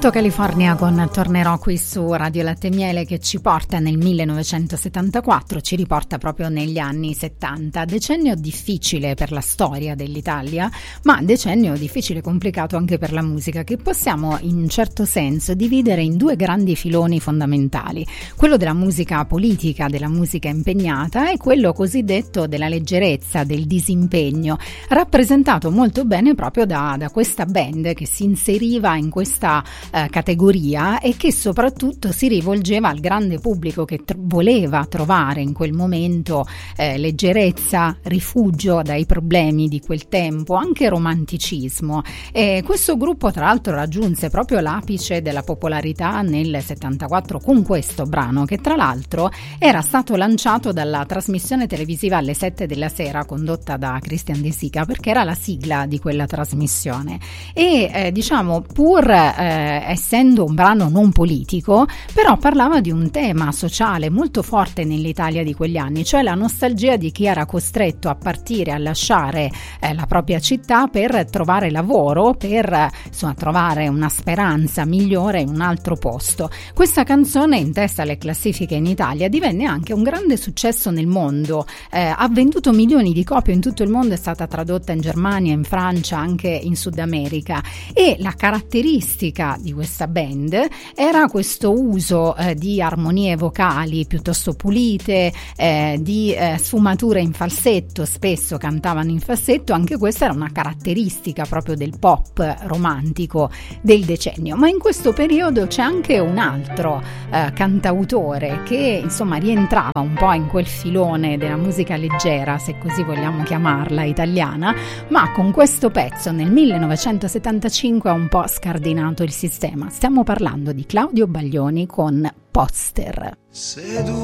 Santo California con Tornerò qui su Radio Latte e Miele, che ci porta nel 1974, ci riporta proprio negli anni 70, decennio difficile per la storia dell'Italia, ma decennio difficile e complicato anche per la musica, che possiamo in un certo senso dividere in due grandi filoni fondamentali, quello della musica politica, della musica impegnata, e quello cosiddetto della leggerezza, del disimpegno, rappresentato molto bene proprio da questa band che si inseriva in questa categoria e che soprattutto si rivolgeva al grande pubblico che voleva trovare in quel momento leggerezza, rifugio dai problemi di quel tempo, anche romanticismo. E questo gruppo tra l'altro raggiunse proprio l'apice della popolarità nel 74 con questo brano, che tra l'altro era stato lanciato dalla trasmissione televisiva alle 7 della sera condotta da Christian De Sica, perché era la sigla di quella trasmissione e diciamo pur essendo un brano non politico, però parlava di un tema sociale molto forte nell'Italia di quegli anni, cioè la nostalgia di chi era costretto a partire, a lasciare la propria città per trovare lavoro, per insomma trovare una speranza migliore in un altro posto. Questa canzone, in testa alle classifiche in Italia, divenne anche un grande successo nel mondo, ha venduto milioni di copie in tutto il mondo, è stata tradotta in Germania, in Francia, anche in Sud America, e la caratteristica di questa band era questo uso di armonie vocali piuttosto pulite, di sfumature in falsetto, spesso cantavano in falsetto. Anche questa era una caratteristica proprio del pop romantico del decennio. Ma in questo periodo c'è anche un altro cantautore che insomma rientrava un po' in quel filone della musica leggera, se così vogliamo chiamarla, italiana, ma con questo pezzo nel 1975 ha un po' scardinato il sistema. Stiamo parlando di Claudio Baglioni con Poster.